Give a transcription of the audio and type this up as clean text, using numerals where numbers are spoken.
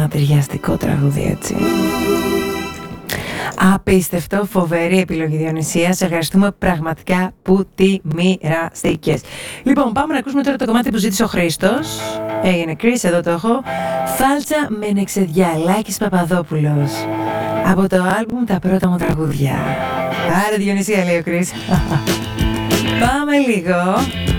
ταιριαστικό τραγούδι, έτσι. Απίστευτο, φοβερή επιλογή, Διονυσία. Σε ευχαριστούμε πραγματικά που τη μοιραστήκες. Λοιπόν, πάμε να ακούσουμε τώρα το κομμάτι που ζήτησε ο Χρήστος. Έγινε Chris, εδώ το έχω. Φάλτσα με νεξεδιά, Λάκης Παπαδόπουλος. Από το άλμπουμ Τα Πρώτα Μου Τραγούδια. Άρα, Διονυσία, λέει ο Chris. Πάμε λίγο.